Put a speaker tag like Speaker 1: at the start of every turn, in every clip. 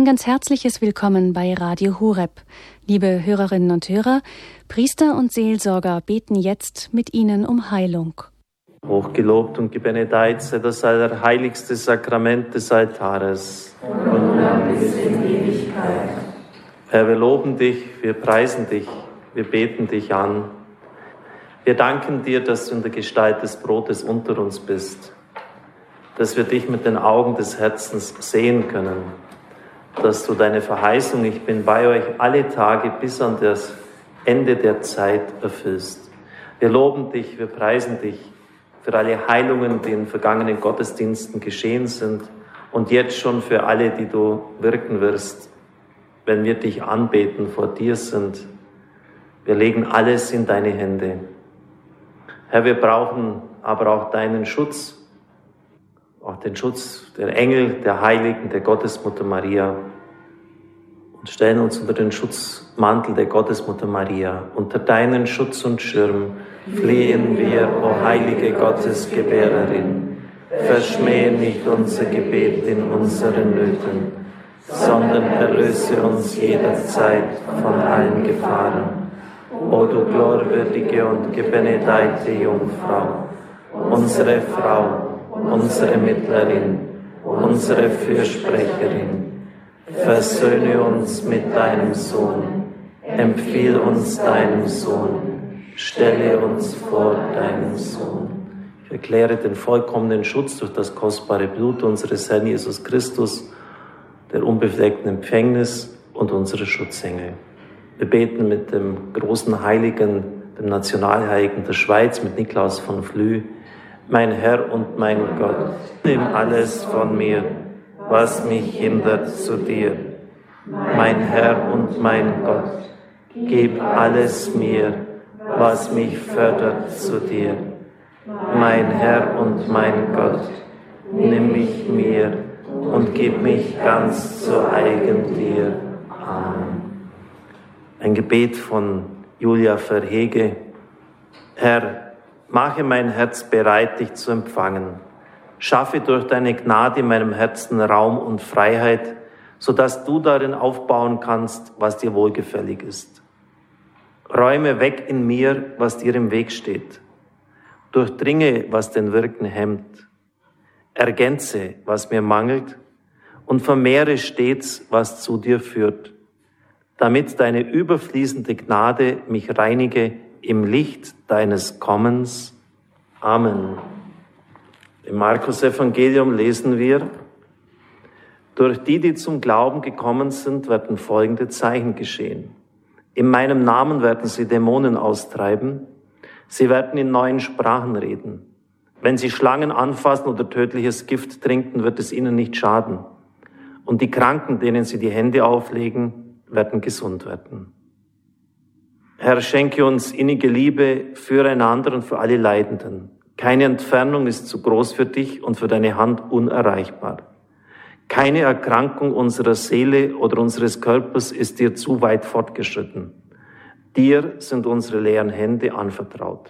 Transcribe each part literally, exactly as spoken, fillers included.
Speaker 1: ganz herzliches Willkommen bei Radio Horeb. Liebe Hörerinnen und Hörer, Priester und Seelsorger beten jetzt mit Ihnen um Heilung.
Speaker 2: Hochgelobt und gebenedeit sei das allerheiligste Sakrament des Altares.
Speaker 3: Und dann bis in Ewigkeit.
Speaker 2: Herr, wir loben dich, wir preisen dich, wir beten dich an. Wir danken dir, dass du in der Gestalt des Brotes unter uns bist, dass wir dich mit den Augen des Herzens sehen können, dass du deine Verheißung, ich bin bei euch alle Tage bis an das Ende der Zeit erfüllst. Wir loben dich, wir preisen dich für alle Heilungen, die in vergangenen Gottesdiensten geschehen sind und jetzt schon für alle, die du wirken wirst, wenn wir dich anbeten, vor dir sind. Wir legen alles in deine Hände. Herr, wir brauchen aber auch deinen Schutz, auch den Schutz der Engel, der Heiligen, der Gottesmutter Maria und stellen uns unter den Schutzmantel der Gottesmutter Maria. Unter deinen Schutz und Schirm flehen wir, o heilige Gottesgebärerin, verschmähe nicht unser Gebet in unseren Nöten, sondern erlöse uns jederzeit von allen Gefahren. O du glorwürdige und gebenedeite Jungfrau, unsere Frau, unsere Mittlerin, unsere Fürsprecherin, versöhne uns mit deinem Sohn, empfiehl uns deinem Sohn, stelle uns vor deinem Sohn. Ich erkläre den vollkommenen Schutz durch das kostbare Blut unseres Herrn Jesus Christus, der unbefleckten Empfängnis und unsere Schutzengel. Wir beten mit dem großen Heiligen, dem Nationalheiligen der Schweiz, mit Niklaus von Flüe. Mein Herr und mein Gott, nimm alles von mir, was mich hindert zu dir. Mein Herr und mein Gott, gib alles mir, was mich fördert zu dir. Mein Herr und mein Gott, nimm mich mir und gib mich ganz zu eigen dir. Amen. Ein Gebet von Julia Verhege. Herr, mache mein Herz bereit, dich zu empfangen. Schaffe durch deine Gnade in meinem Herzen Raum und Freiheit, sodass du darin aufbauen kannst, was dir wohlgefällig ist. Räume weg in mir, was dir im Weg steht. Durchdringe, was den Wirken hemmt. Ergänze, was mir mangelt, und vermehre stets, was zu dir führt, damit deine überfließende Gnade mich reinige im Licht deines Kommens. Amen. Im Markus-Evangelium lesen wir: Durch die, die zum Glauben gekommen sind, werden folgende Zeichen geschehen. In meinem Namen werden sie Dämonen austreiben. Sie werden in neuen Sprachen reden. Wenn sie Schlangen anfassen oder tödliches Gift trinken, wird es ihnen nicht schaden. Und die Kranken, denen sie die Hände auflegen, werden gesund werden. Herr, schenke uns innige Liebe füreinander und für alle Leidenden. Keine Entfernung ist zu groß für dich und für deine Hand unerreichbar. Keine Erkrankung unserer Seele oder unseres Körpers ist dir zu weit fortgeschritten. Dir sind unsere leeren Hände anvertraut.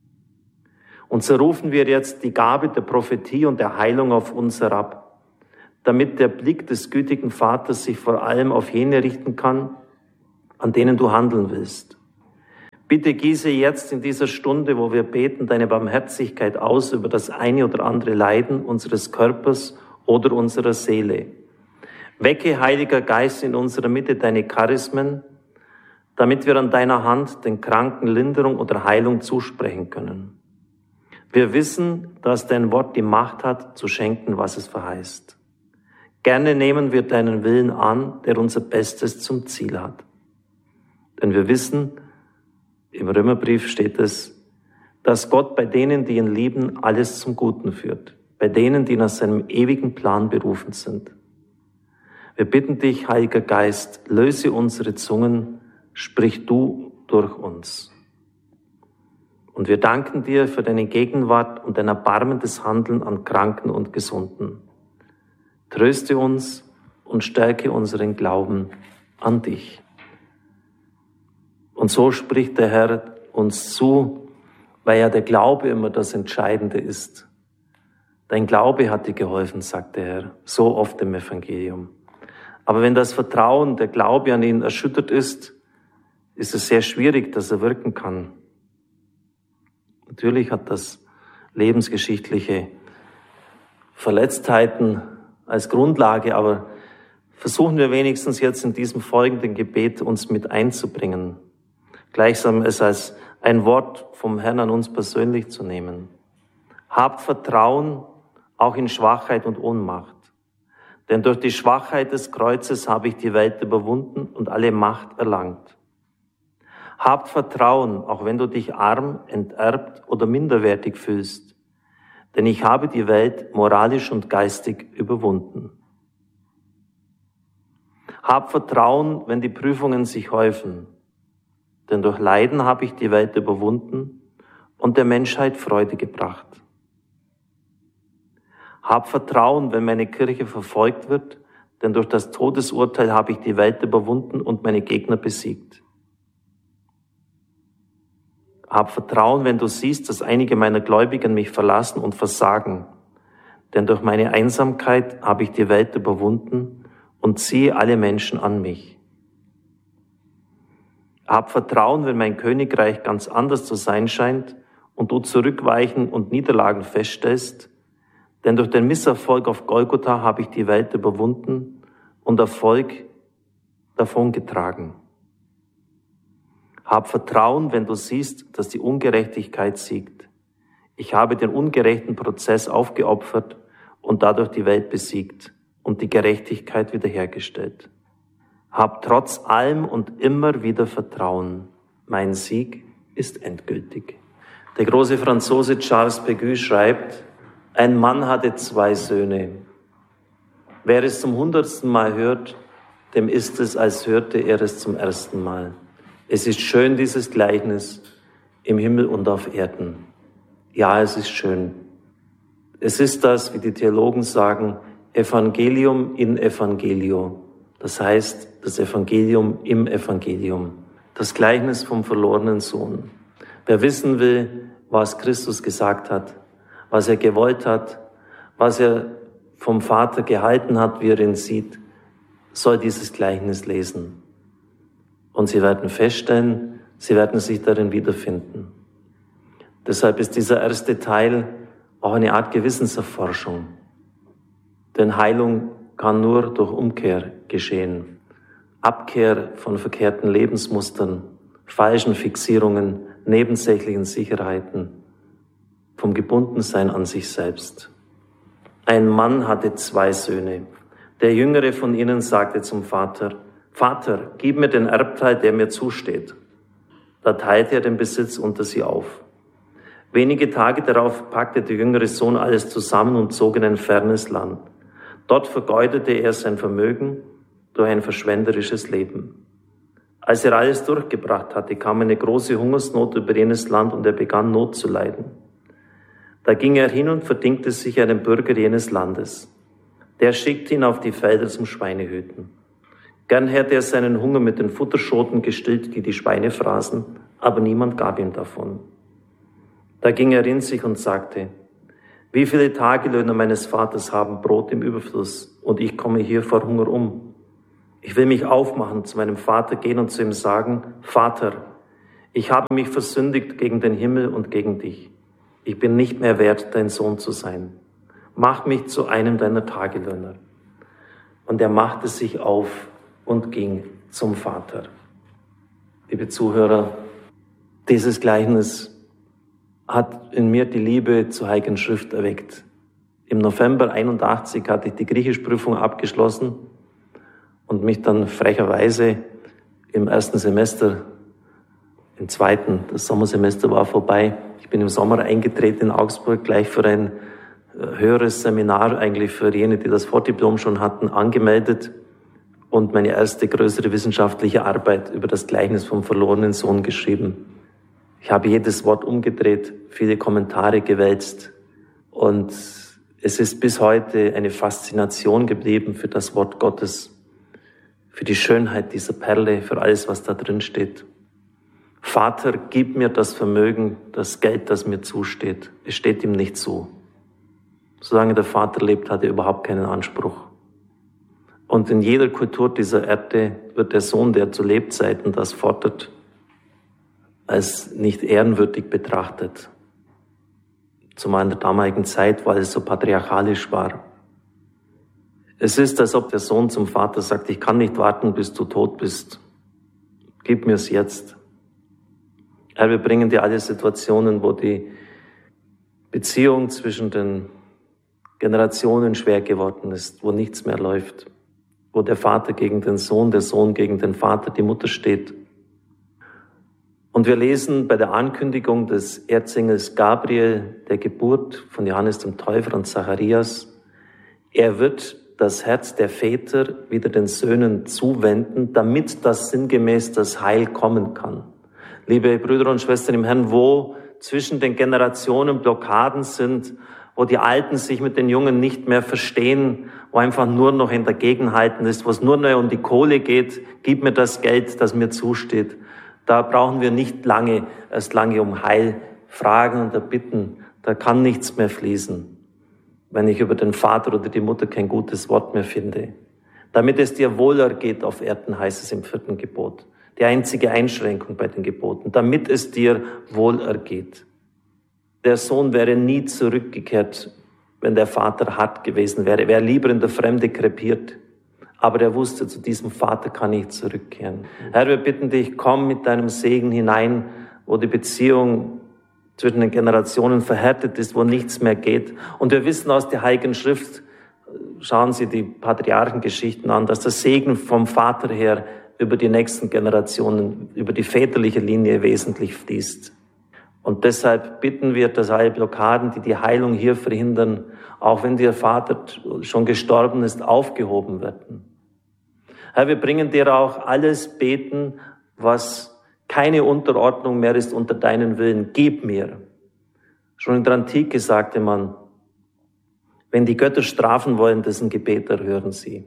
Speaker 2: Und so rufen wir jetzt die Gabe der Prophetie und der Heilung auf uns herab, damit der Blick des gütigen Vaters sich vor allem auf jene richten kann, an denen du handeln willst. Bitte gieße jetzt in dieser Stunde, wo wir beten, deine Barmherzigkeit aus über das eine oder andere Leiden unseres Körpers oder unserer Seele. Wecke, Heiliger Geist, in unserer Mitte deine Charismen, damit wir an deiner Hand den Kranken Linderung oder Heilung zusprechen können. Wir wissen, dass dein Wort die Macht hat, zu schenken, was es verheißt. Gerne nehmen wir deinen Willen an, der unser Bestes zum Ziel hat. Denn wir wissen, im Römerbrief steht es, dass Gott bei denen, die ihn lieben, alles zum Guten führt. Bei denen, die nach seinem ewigen Plan berufen sind. Wir bitten dich, Heiliger Geist, löse unsere Zungen, sprich du durch uns. Und wir danken dir für deine Gegenwart und dein erbarmendes Handeln an Kranken und Gesunden. Tröste uns und stärke unseren Glauben an dich. Und so spricht der Herr uns zu, weil ja der Glaube immer das Entscheidende ist. Dein Glaube hat dir geholfen, sagt der Herr, so oft im Evangelium. Aber wenn das Vertrauen, der Glaube an ihn erschüttert ist, ist es sehr schwierig, dass er wirken kann. Natürlich hat das lebensgeschichtliche Verletztheiten als Grundlage, aber versuchen wir wenigstens jetzt in diesem folgenden Gebet uns mit einzubringen. Gleichsam es als ein Wort vom Herrn an uns persönlich zu nehmen. Habt Vertrauen auch in Schwachheit und Ohnmacht. Denn durch die Schwachheit des Kreuzes habe ich die Welt überwunden und alle Macht erlangt. Habt Vertrauen, auch wenn du dich arm, enterbt oder minderwertig fühlst. Denn ich habe die Welt moralisch und geistig überwunden. Habt Vertrauen, wenn die Prüfungen sich häufen. Denn durch Leiden habe ich die Welt überwunden und der Menschheit Freude gebracht. Hab Vertrauen, wenn meine Kirche verfolgt wird, denn durch das Todesurteil habe ich die Welt überwunden und meine Gegner besiegt. Hab Vertrauen, wenn du siehst, dass einige meiner Gläubigen mich verlassen und versagen, denn durch meine Einsamkeit habe ich die Welt überwunden und ziehe alle Menschen an mich. Hab Vertrauen, wenn mein Königreich ganz anders zu sein scheint und du zurückweichen und Niederlagen feststellst, denn durch den Misserfolg auf Golgotha habe ich die Welt überwunden und Erfolg davongetragen. Hab Vertrauen, wenn du siehst, dass die Ungerechtigkeit siegt. Ich habe den ungerechten Prozess aufgeopfert und dadurch die Welt besiegt und die Gerechtigkeit wiederhergestellt. Hab trotz allem und immer wieder Vertrauen. Mein Sieg ist endgültig. Der große Franzose Charles Péguy schreibt, ein Mann hatte zwei Söhne. Wer es zum hundertsten Mal hört, dem ist es, als hörte er es zum ersten Mal. Es ist schön, dieses Gleichnis im Himmel und auf Erden. Ja, es ist schön. Es ist das, wie die Theologen sagen, Evangelium in Evangelio. Das heißt, das Evangelium im Evangelium. Das Gleichnis vom verlorenen Sohn. Wer wissen will, was Christus gesagt hat, was er gewollt hat, was er vom Vater gehalten hat, wie er ihn sieht, soll dieses Gleichnis lesen. Und sie werden feststellen, sie werden sich darin wiederfinden. Deshalb ist dieser erste Teil auch eine Art Gewissenserforschung. Denn Heilung kann nur durch Umkehr geschehen. Abkehr von verkehrten Lebensmustern, falschen Fixierungen, nebensächlichen Sicherheiten, vom Gebundensein an sich selbst. Ein Mann hatte zwei Söhne. Der jüngere von ihnen sagte zum Vater, Vater, gib mir den Erbteil, der mir zusteht. Da teilte er den Besitz unter sie auf. Wenige Tage darauf packte der jüngere Sohn alles zusammen und zog in ein fernes Land. Dort vergeudete er sein Vermögen durch ein verschwenderisches Leben. Als er alles durchgebracht hatte, kam eine große Hungersnot über jenes Land und er begann Not zu leiden. Da ging er hin und verdingte sich einem Bürger jenes Landes. Der schickte ihn auf die Felder zum Schweinehüten. Gern hätte er seinen Hunger mit den Futterschoten gestillt, die die Schweine fraßen, aber niemand gab ihm davon. Da ging er in sich und sagte, wie viele Tagelöhner meines Vaters haben Brot im Überfluss und ich komme hier vor Hunger um. Ich will mich aufmachen, zu meinem Vater gehen und zu ihm sagen, Vater, ich habe mich versündigt gegen den Himmel und gegen dich. Ich bin nicht mehr wert, dein Sohn zu sein. Mach mich zu einem deiner Tagelöhner. Und er machte sich auf und ging zum Vater. Liebe Zuhörer, dieses Gleichnis hat in mir die Liebe zur Heiligen Schrift erweckt. Im November einundachtzig hatte ich die Griechischprüfung abgeschlossen und mich dann frecherweise im ersten Semester, im zweiten, das Sommersemester war vorbei, ich bin im Sommer eingetreten in Augsburg, gleich für ein höheres Seminar, eigentlich für jene, die das Fortdiplom schon hatten, angemeldet und meine erste größere wissenschaftliche Arbeit über das Gleichnis vom verlorenen Sohn geschrieben. Ich habe jedes Wort umgedreht, viele Kommentare gewälzt und es ist bis heute eine Faszination geblieben für das Wort Gottes, für die Schönheit dieser Perle, für alles, was da drin steht. Vater, gib mir das Vermögen, das Geld, das mir zusteht. Es steht ihm nicht zu. Solange der Vater lebt, hat er überhaupt keinen Anspruch. Und in jeder Kultur dieser Erde wird der Sohn, der zu Lebzeiten das fordert, als nicht ehrenwürdig betrachtet. Zumal in der damaligen Zeit, weil es so patriarchalisch war. Es ist, als ob der Sohn zum Vater sagt, ich kann nicht warten, bis du tot bist. Gib mir es jetzt. Herr, wir bringen dir alle Situationen, wo die Beziehung zwischen den Generationen schwer geworden ist, wo nichts mehr läuft, wo der Vater gegen den Sohn, der Sohn gegen den Vater, die Mutter steht. Und wir lesen bei der Ankündigung des Erzengels Gabriel, der Geburt von Johannes dem Täufer und Zacharias, er wird das Herz der Väter wieder den Söhnen zuwenden, damit das sinngemäß das Heil kommen kann. Liebe Brüder und Schwestern im Herrn, wo zwischen den Generationen Blockaden sind, wo die Alten sich mit den Jungen nicht mehr verstehen, wo einfach nur noch in Dagegenhalten ist, wo es nur noch um die Kohle geht, gib mir das Geld, das mir zusteht. Da brauchen wir nicht lange, erst lange um Heil fragen und erbitten. Da kann nichts mehr fließen, wenn ich über den Vater oder die Mutter kein gutes Wort mehr finde. Damit es dir wohlergeht auf Erden, heißt es im vierten Gebot. Die einzige Einschränkung bei den Geboten. Damit es dir wohlergeht. Der Sohn wäre nie zurückgekehrt, wenn der Vater hart gewesen wäre. Er wäre lieber in der Fremde krepiert. Aber er wusste, zu diesem Vater kann ich zurückkehren. Herr, wir bitten dich, komm mit deinem Segen hinein, wo die Beziehung zwischen den Generationen verhärtet ist, wo nichts mehr geht. Und wir wissen aus der Heiligen Schrift, schauen Sie die Patriarchengeschichten an, dass der Segen vom Vater her über die nächsten Generationen, über die väterliche Linie wesentlich fließt. Und deshalb bitten wir, dass alle Blockaden, die die Heilung hier verhindern, auch wenn der Vater schon gestorben ist, aufgehoben werden. Herr, wir bringen dir auch alles beten, was keine Unterordnung mehr ist unter deinen Willen. Gib mir. Schon in der Antike sagte man, wenn die Götter strafen wollen, dessen Gebet erhören sie.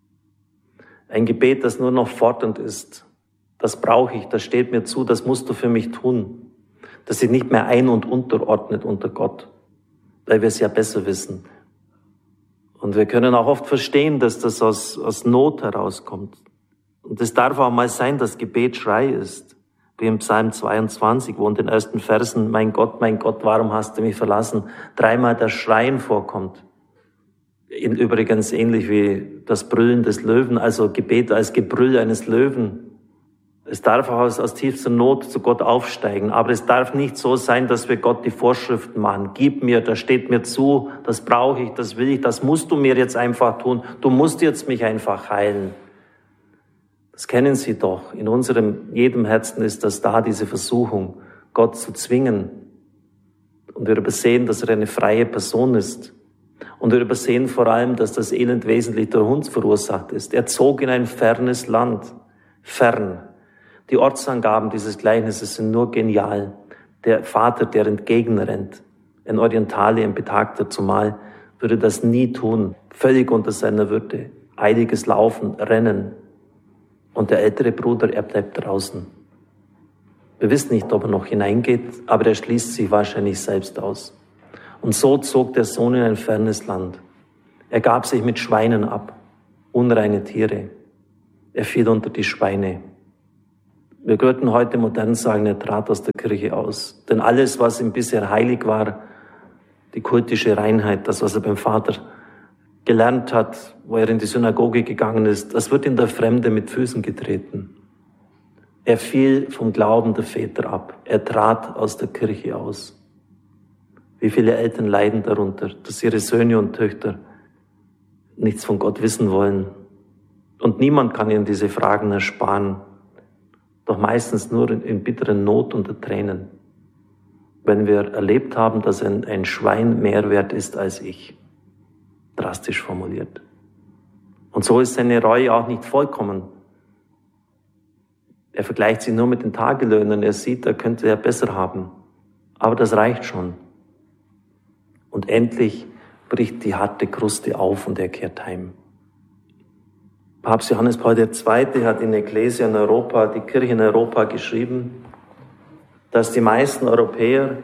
Speaker 2: Ein Gebet, das nur noch fordernd ist. Das brauche ich, das steht mir zu, das musst du für mich tun. Das sich nicht mehr ein- und unterordnet unter Gott, weil wir es ja besser wissen. Und wir können auch oft verstehen, dass das aus, aus Not herauskommt. Und es darf auch mal sein, dass Gebet Schrei ist. Wie im Psalm zweiundzwanzig, wo in den ersten Versen, mein Gott, mein Gott, warum hast du mich verlassen, dreimal das Schreien vorkommt. Übrigens ähnlich wie das Brüllen des Löwen, also Gebet als Gebrüll eines Löwen. Es darf auch aus, aus tiefster Not zu Gott aufsteigen, aber es darf nicht so sein, dass wir Gott die Vorschriften machen. Gib mir, das steht mir zu, das brauche ich, das will ich, das musst du mir jetzt einfach tun. Du musst jetzt mich einfach heilen. Das kennen Sie doch. In unserem, jedem Herzen ist das da, diese Versuchung, Gott zu zwingen. Und wir übersehen, dass er eine freie Person ist. Und wir übersehen vor allem, dass das Elend wesentlich durch uns verursacht ist. Er zog in ein fernes Land. Fern. Die Ortsangaben dieses Gleichnisses sind nur genial. Der Vater, der entgegenrennt, ein Orientale, ein Betagter zumal, würde das nie tun. Völlig unter seiner Würde. Eiliges Laufen, Rennen. Und der ältere Bruder, er bleibt draußen. Wir wissen nicht, ob er noch hineingeht, aber er schließt sich wahrscheinlich selbst aus. Und so zog der Sohn in ein fernes Land. Er gab sich mit Schweinen ab, unreine Tiere. Er fiel unter die Schweine. Wir würden heute modern sagen, er trat aus der Kirche aus. Denn alles, was ihm bisher heilig war, die kultische Reinheit, das, was er beim Vater gelernt hat, wo er in die Synagoge gegangen ist, das wird in der Fremde mit Füßen getreten. Er fiel vom Glauben der Väter ab. Er trat aus der Kirche aus. Wie viele Eltern leiden darunter, dass ihre Söhne und Töchter nichts von Gott wissen wollen. Und niemand kann ihnen diese Fragen ersparen. Doch meistens nur in, in bitteren Not unter Tränen. Wenn wir erlebt haben, dass ein, ein Schwein mehr wert ist als ich. Drastisch formuliert. Und so ist seine Reue auch nicht vollkommen. Er vergleicht sich nur mit den Tagelöhnern. Er sieht, er könnte er besser haben. Aber das reicht schon. Und endlich bricht die harte Kruste auf und er kehrt heim. Papst Johannes Paul der Zweite hat in Ecclesia in Europa, die Kirche in Europa geschrieben, dass die meisten Europäer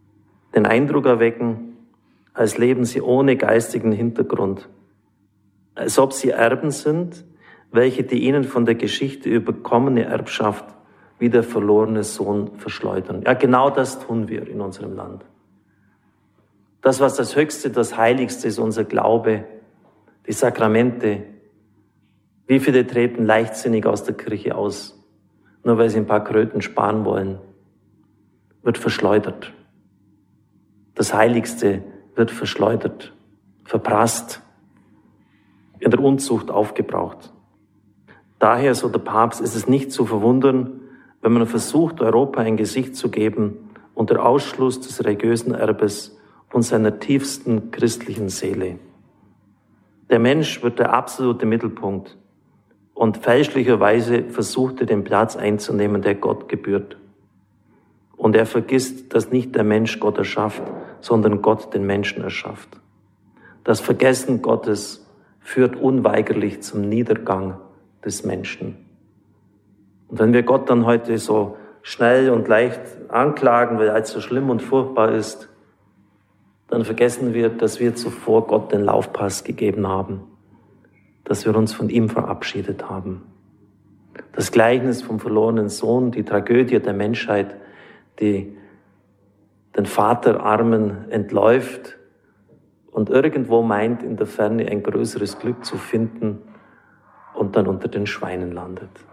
Speaker 2: den Eindruck erwecken, als leben sie ohne geistigen Hintergrund. als ob sie Erben sind, welche die ihnen von der Geschichte überkommene Erbschaft wie der verlorene Sohn verschleudern. Ja, genau das tun wir in unserem Land. Das, was das Höchste, das Heiligste ist, unser Glaube, die Sakramente. Wie viele treten leichtsinnig aus der Kirche aus, nur weil sie ein paar Kröten sparen wollen, wird verschleudert. Das Heiligste wird verschleudert, verprasst, in der Unzucht aufgebraucht. Daher, so der Papst, ist es nicht zu verwundern, wenn man versucht, Europa ein Gesicht zu geben unter Ausschluss des religiösen Erbes und seiner tiefsten christlichen Seele. Der Mensch wird der absolute Mittelpunkt und fälschlicherweise versucht er, den Platz einzunehmen, der Gott gebührt. Und er vergisst, dass nicht der Mensch Gott erschafft, sondern Gott den Menschen erschafft. Das Vergessen Gottes führt unweigerlich zum Niedergang des Menschen. Und wenn wir Gott dann heute so schnell und leicht anklagen, weil er als so schlimm und furchtbar ist, dann vergessen wir, dass wir zuvor Gott den Laufpass gegeben haben, dass wir uns von ihm verabschiedet haben. Das Gleichnis vom verlorenen Sohn, die Tragödie der Menschheit, die den Vaterarmen entläuft und irgendwo meint, in der Ferne ein größeres Glück zu finden und dann unter den Schweinen landet.